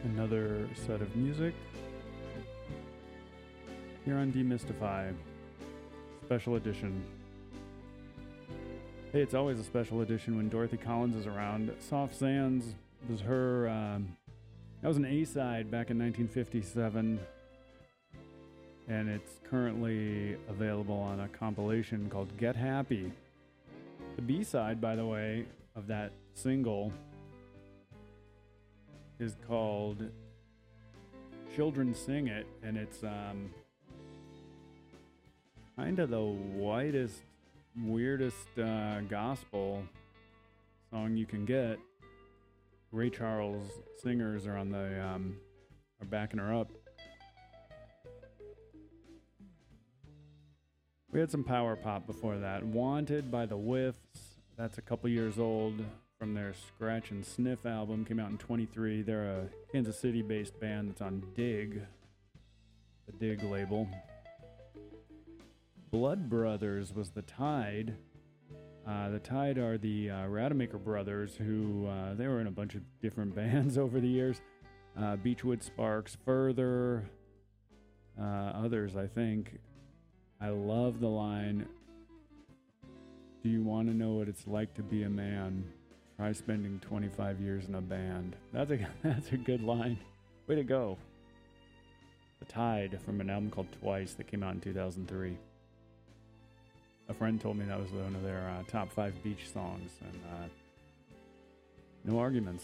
Another set of music here on Demystify, special edition. Hey, it's always a special edition when Dorothy Collins is around. Soft Sands was her, that was an A-side back in 1957, and it's currently available on a compilation called Get Happy. The B-side, by the way, of that single is called Children Sing It, and it's kind of the whitest, weirdest gospel song you can get. Ray Charles singers are on the are backing her up. We had some power pop before that. Wanted by the Whiffs. That's a couple years old. From their Scratch and Sniff album, came out in 23. They're a Kansas City-based band that's on Dig, the Dig label. Blood Brothers was the Tide. The Tide are the Rademacher brothers who, they were in a bunch of different bands over the years. Beechwood Sparks, Further, others, I think. I love the line, "Do you want to know what it's like to be a man? Try spending 25 years in a band." That's a good line. Way to go. The Tide, from an album called Twice that came out in 2003. A friend told me that was one of their top 5 beach songs, and no arguments.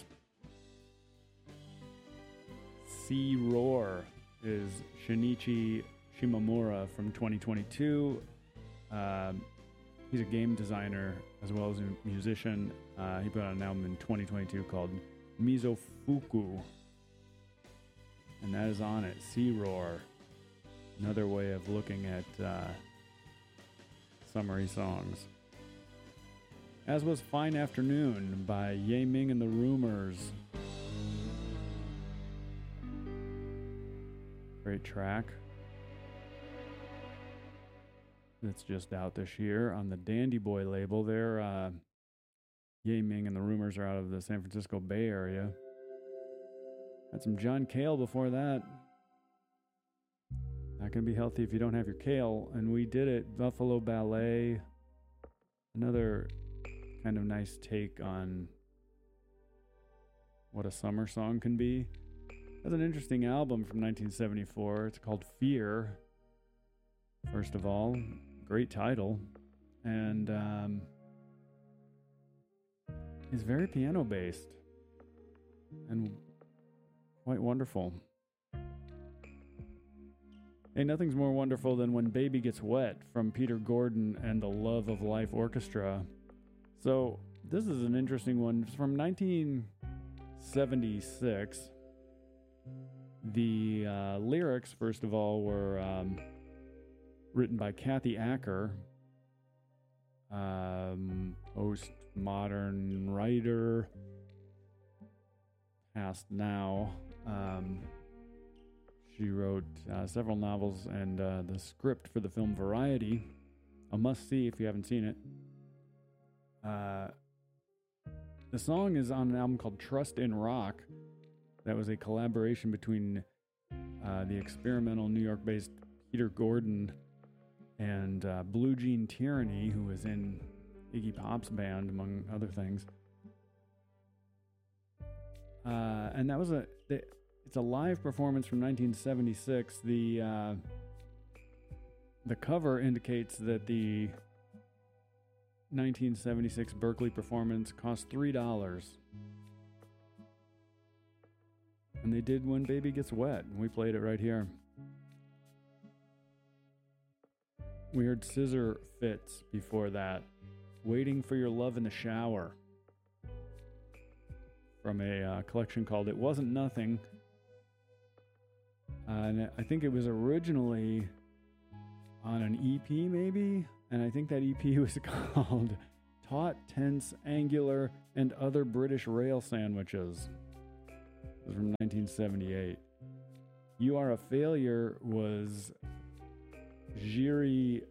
Sea Roar is Shinichi Shimomura from 2022. He's a game designer as well as a musician. He put out an album in 2022 called Mizofuku. And that is on it. Sea Roar. Another way of looking at summery songs. As was Fine Afternoon by Ye Ming and the Rumors. Great track. That's just out this year on the Dandy Boy label. They're Ye Ming and the Rumors are out of the San Francisco Bay Area. Had some John Cale before that. Not gonna be healthy if you don't have your kale, and we did it. Buffalo Ballet, another kind of nice take on what a summer song can be. That's an interesting album from 1974. It's called Fear. First of all, great title, and it's very piano based and quite wonderful. Hey, nothing's more wonderful than When Baby Gets Wet from Peter Gordon and the Love of Life Orchestra. So this is an interesting one. It's from 1976. The lyrics, first of all, were written by Kathy Acker, postmodern writer, past now. She wrote several novels and the script for the film Variety, a must-see if you haven't seen it. The song is on an album called Trust in Rock. That was a collaboration between the experimental New York-based Peter Gordon and Blue Jean Tyranny, who was in Iggy Pop's band, among other things. And that was it's a live performance from 1976. The cover indicates that the 1976 Berkeley performance cost $3. And they did When Baby Gets Wet, and we played it right here. We heard Scissor Fits before that. Waiting for Your Love in the Shower. From a collection called It Wasn't Nothing. And I think it was originally on an EP, maybe? And I think that EP was called Taut, Tense, Angular, and Other British Rail Sandwiches. It was from 1978. You Are a Failure was Jiri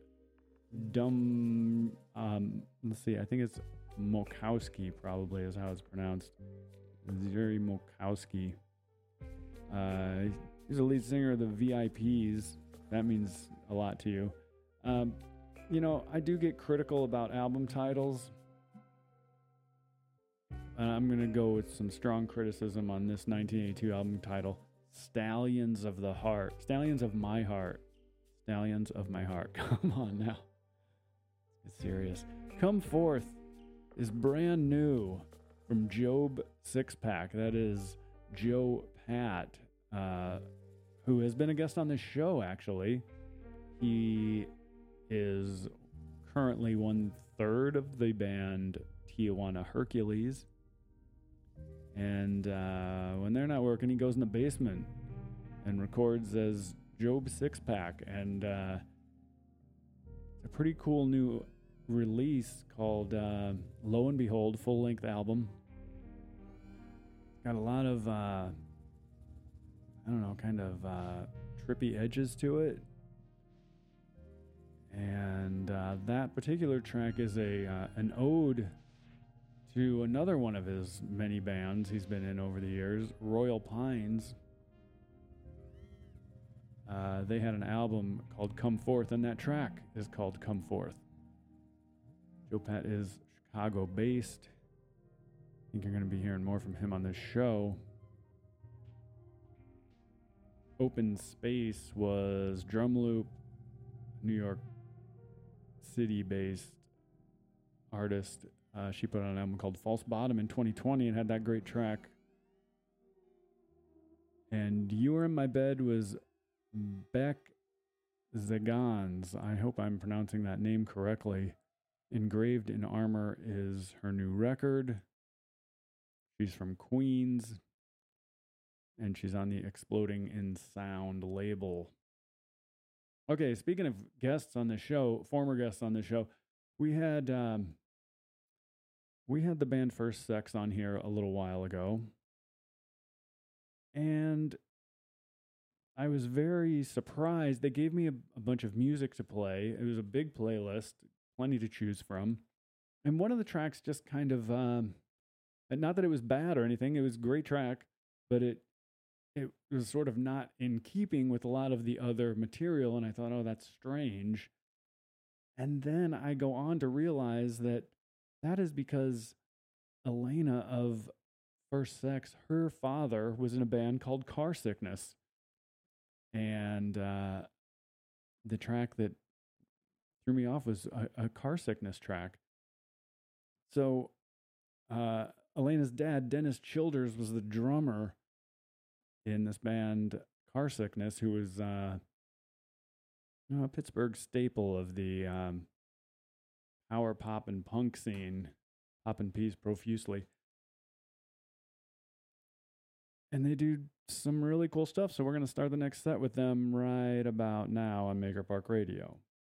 let's see, I think it's Mokowski, probably is how it's pronounced. Jiri Mokowski. He's the lead singer of the VIPs. That means a lot to you. I do get critical about album titles. I'm going to go with some strong criticism on this 1982 album title, Stallions of the Heart. Stallions of My Heart. Stallions of My Heart. Come on now. It's serious. Come Forth is brand new from Job Sixpack. That is Joe Pat, who has been a guest on this show, actually. He is currently 1/3 of the band Tijuana Hercules. And when they're not working, he goes in the basement and records as Job Sixpack. And it's a pretty cool new release called Lo and Behold, full-length album. Got a lot of, trippy edges to it. And that particular track is an ode to another one of his many bands he's been in over the years, Royal Pines. They had an album called Come Forth, and that track is called Come Forth. Joe Pat is Chicago-based. I think you're going to be hearing more from him on this show. Open Space was Drumloop, New York City-based artist. She put out an album called False Bottom in 2020 and had that great track. And You Were in My Bed was Beck Zagans. I hope I'm pronouncing that name correctly. Engraved in Armor is her new record. She's from Queens. And she's on the Exploding in Sound label. Okay, speaking of guests on the show, former guests on the show, we had the band First Sex on here a little while ago. And I was very surprised. They gave me a bunch of music to play. It was a big playlist, plenty to choose from. And one of the tracks just kind of, not that it was bad or anything, it was a great track, but it was sort of not in keeping with a lot of the other material. And I thought, oh, that's strange. And then I go on to realize that is because Elena of First Sex, her father was in a band called Car Sickness. And the track that threw me off was a Car Sickness track. So Elena's dad, Dennis Childers, was the drummer in this band Car Sickness, who was a Pittsburgh staple of the power pop and punk scene, popping peas profusely. And they do some really cool stuff, so we're going to start the next set with them right about now on Maker Park Radio.